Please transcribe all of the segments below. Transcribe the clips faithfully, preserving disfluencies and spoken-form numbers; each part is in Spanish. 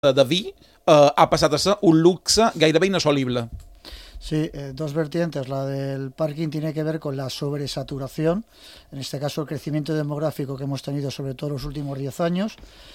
de vi eh, ha passat a ser un luxe gairebé inassolible. Sí, eh, dos vertientes. La del parking tiene que ver con la sobresaturación, en este caso el crecimiento demográfico que hemos tenido sobre todo los últimos diez años,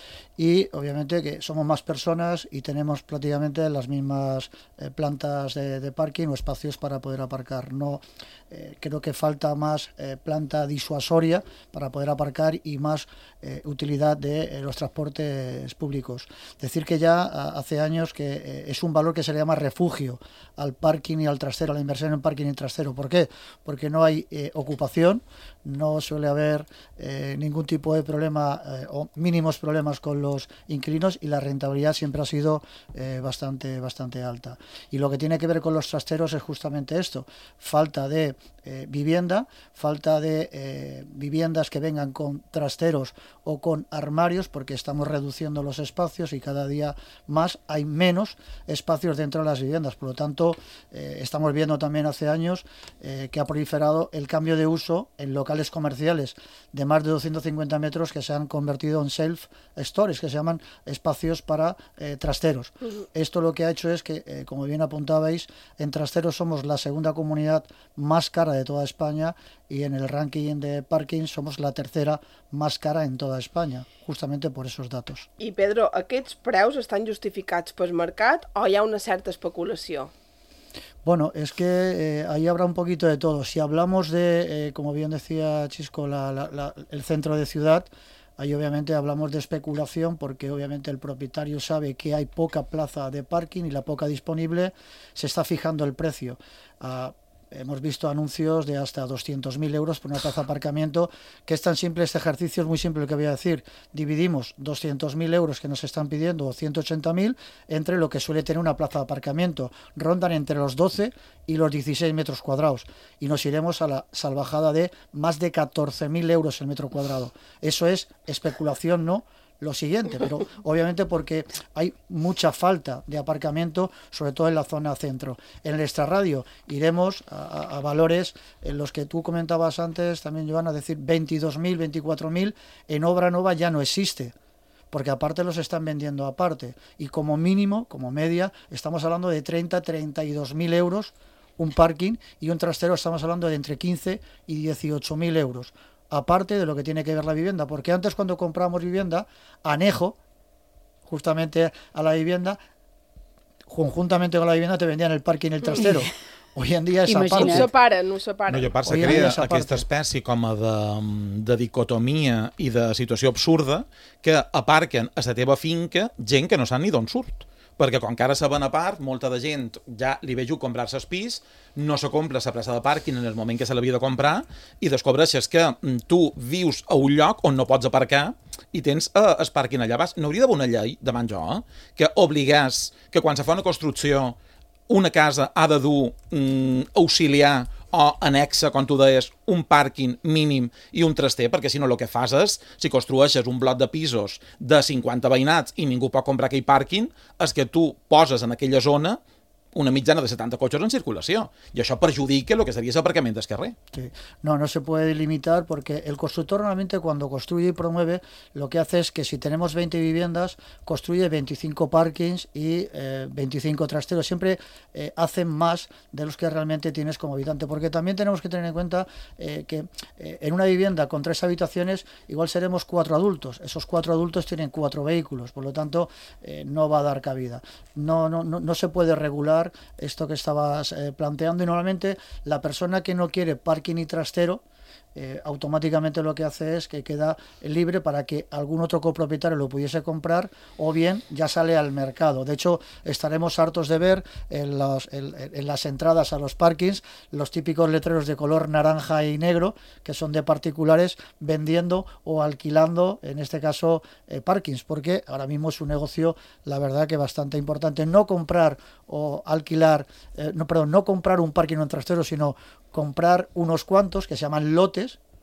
y obviamente que somos más personas y tenemos prácticamente las mismas eh, plantas de, de parking o espacios para poder aparcar. No, eh, creo que falta más eh, planta disuasoria para poder aparcar y más eh, utilidad de eh, los transportes públicos. Decir que ya a, hace años que eh, es un valor que se le llama refugio al parking y al trastero, a la inversión en parking y trastero. ¿Por qué? Porque no hay eh, ocupación, no suele haber eh, ningún tipo de problema eh, o mínimos problemas con los inquilinos y la rentabilidad siempre ha sido eh, bastante, bastante alta. Y lo que tiene que ver con los trasteros es justamente esto, falta de eh, vivienda, falta de eh, viviendas que vengan con trasteros o con armarios, porque estamos reduciendo los espacios y cada día más hay menos espacios dentro de las viviendas. Por lo tanto, eh, estamos viendo también hace años eh, que ha proliferado el cambio de uso en locales comerciales de más de doscientos cincuenta metros que se han convertido en self-stores, que se llaman espacios para eh, trasteros. Uh-huh. Esto lo que ha hecho es que, eh, como bien apuntabais, en trasteros somos la segunda comunidad más cara de toda España y en el ranking de parking somos la tercera más cara en toda España, justamente por esos datos. I Pedro, aquests preus estan justificats pel mercat o hi ha una certa especulació? Bueno, es que eh, ahí habrá un poquito de todo. Si hablamos de, eh, como bien decía Chisco, la, la, la, el centro de ciudad, ahí obviamente hablamos de especulación porque obviamente el propietario sabe que hay poca plaza de parking y la poca disponible se está fijando el precio. Uh, Hemos visto anuncios de hasta doscientos mil euros por una plaza de aparcamiento, que es tan simple este ejercicio, es muy simple lo que voy a decir. Dividimos doscientos mil euros que nos están pidiendo o ciento ochenta mil entre lo que suele tener una plaza de aparcamiento. Rondan entre los doce y los dieciséis metros cuadrados y nos iremos a la salvajada de más de catorce mil euros el metro cuadrado. Eso es especulación, ¿no? Lo siguiente, pero obviamente porque hay mucha falta de aparcamiento, sobre todo en la zona centro. En el extrarradio iremos a, a, a valores en los que tú comentabas antes, también Joan, a decir veintidós mil, veinticuatro mil, en obra nueva ya no existe, porque aparte los están vendiendo aparte, y como mínimo, como media, estamos hablando de treinta, treinta y dos mil euros un parking, y un trastero estamos hablando de entre quince y dieciocho mil euros. Aparte de lo que tiene que ver la vivienda, porque antes cuando comprábamos vivienda, anejo justamente a la vivienda, conjuntamente con la vivienda te vendían el parking y el trastero. Hoy en dia és a part. Ho separen, ho separen. No, i a part se crea aquesta espècie com a de, de dicotomia i de situació absurda que aparquen a la teva finca gent que no sap ni d'on surt. Perquè com que ara saben a part, molta de gent ja li vejo comprar-se el pis, no se compra la plaça de pàrquing en el moment que se l'havia de comprar i descobreixes que tu vius a un lloc on no pots aparcar i tens eh, el pàrquing allà baix. No hauria d'haver una llei, davant jo, eh, que obligés que quan se fa una construcció una casa ha de dur mm, auxiliar o anexa, com tu deies, un pàrquing mínim i un traster, perquè si no el que fas és, si construeixes un bloc de pisos de cinquanta veïnats i ningú pot comprar aquell pàrquing, és que tu poses en aquella zona una mitjana de setenta cotxes en circulación. Y eso perjudica lo que sería ese aparcamiento de carrer. Sí. No, no se puede limitar porque el constructor normalmente cuando construye y promueve lo que hace es que si tenemos veinte viviendas, construye veinticinco parkings y eh, veinticinco trasteros. Siempre eh, hacen más de los que realmente tienes como habitante. Porque también tenemos que tener en cuenta eh, que eh, en una vivienda con tres habitaciones igual seremos cuatro adultos. Esos cuatro adultos tienen cuatro vehículos. Por lo tanto, eh, no va a dar cabida. No, no, no, no se puede regular esto que estabas eh, planteando y normalmente la persona que no quiere parking y trastero eh, automáticamente lo que hace es que queda libre para que algún otro copropietario lo pudiese comprar o bien ya sale al mercado. De hecho, estaremos hartos de ver en, los, en, en las entradas a los parkings los típicos letreros de color naranja y negro que son de particulares vendiendo o alquilando, en este caso, eh, parkings, porque ahora mismo es un negocio, la verdad, que bastante importante. No comprar o alquilar, eh, no, perdón, no comprar un parking o un trastero, sino comprar unos cuantos que se llaman lotes,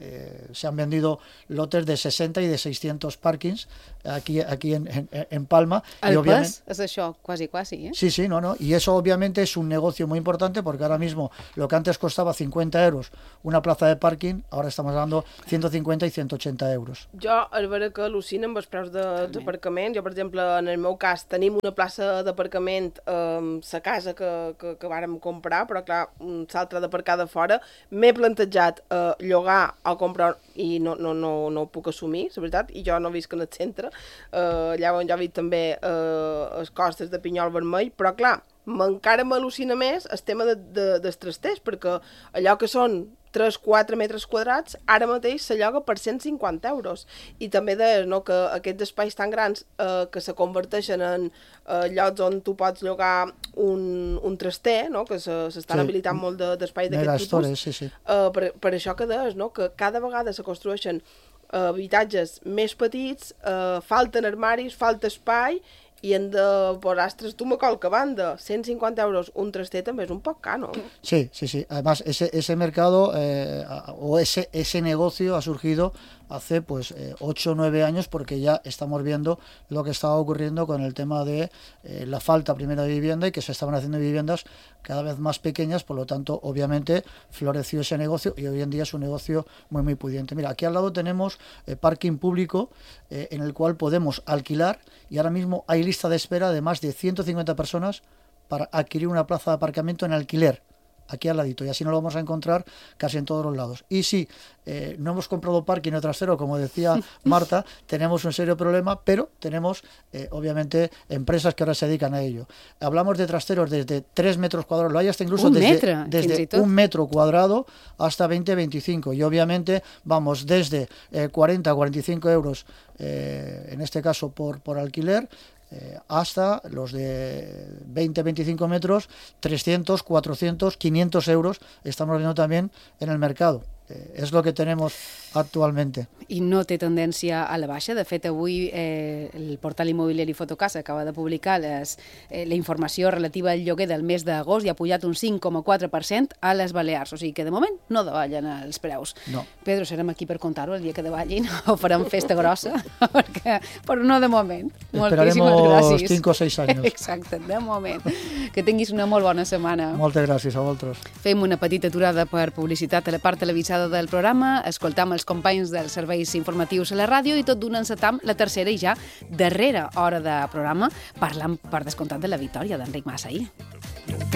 eh, se han vendido lotes de sesenta y de seiscientos parkings aquí, aquí en, en, en Palma. El y obviamente, pes és això, quasi, quasi, ¿eh? Sí, sí, no, no. Y eso obviamente es un negocio muy importante porque ahora mismo lo que antes costaba cincuenta euros una plaza de parking, ahora estamos dando ciento cincuenta y ciento ochenta euros. Jo, és vera que al·lucina amb els preus de, dels aparcaments. Jo, per exemple, en el meu cas, tenim una plaça d'aparcament a eh, la casa que, que, que vàrem comprar, però clar, l'altra d'aparcar de fora. M'he plantejat eh, llogar o comprar i no, no, no, no ho puc assumir, la veritat, i jo no visc en el centre. Eh, allà on jo visc també eh, els costes de Pinyol Vermell, però clar, encara m'al·lucina més el tema de, de, dels trasters, perquè allò que són tres quatre metres quadrats, ara mateix se lloga per cent cinquanta euros. I també deies, no, que aquests espais tan grans eh, que se converteixen en eh, llocs on tu pots llogar un, un traster, no, que s'estan sí. habilitant molt d'espais d'aquest tipus. Sí, sí. Eh, per, per això que deies, no, que cada vegada se construeixen eh, habitatges més petits, eh, falten armaris, falta espai, i hem de posar tu me colca banda, cent cincuenta euros un traster també és un poc car, ¿no? Sí, sí, sí. Además, ese, ese mercado eh, o ese, ese negocio ha surgido hace pues eh, ocho o nueve años porque ya estamos viendo lo que estaba ocurriendo con el tema de eh, la falta primero de vivienda y que se estaban haciendo viviendas cada vez más pequeñas, por lo tanto, obviamente, floreció ese negocio y hoy en día es un negocio muy, muy pudiente. Mira, aquí al lado tenemos eh, parking público eh, en el cual podemos alquilar y ahora mismo hay lista de espera de más de ciento cincuenta personas para adquirir una plaza de aparcamiento en alquiler. Aquí al ladito, y así nos lo vamos a encontrar casi en todos los lados. Y si eh, no hemos comprado parking o trastero, como decía Marta, tenemos un serio problema, pero tenemos eh, obviamente empresas que ahora se dedican a ello. Hablamos de trasteros desde tres metros cuadrados, lo hay hasta incluso un desde, metro, desde un metro cuadrado hasta veinte veinticinco, y obviamente vamos desde eh, cuarenta a cuarenta y cinco euros, eh, en este caso por, por alquiler, Eh, hasta los de veinte a veinticinco metros, trescientos, cuatrocientos, quinientos euros estamos viendo también en el mercado. Eh, es lo que tenemos actualmente. I no té tendència a la baixa. De fet, avui eh, el portal immobiliari Fotocasa acaba de publicar les, eh, la informació relativa al lloguer del mes d'agost i ha pujat un cinc coma quatre per cent a les Balears. O sigui que, de moment, no davallen els preus. No. Pedro, serem aquí per contar-ho el dia que davallin o farem festa grossa, perquè, però no de moment. Moltíssimes gràcies. cinc o seis anys. Exacte, de moment. Que tinguis una molt bona setmana. Moltes gràcies a vosaltres. Fem una petita aturada per publicitat a la part televisada del programa, escoltam els companys dels serveis informatius a la ràdio i tot d'una encetam la tercera i ja darrera hora de programa parlant per descomptat de la victòria d'Enric Mas ahir.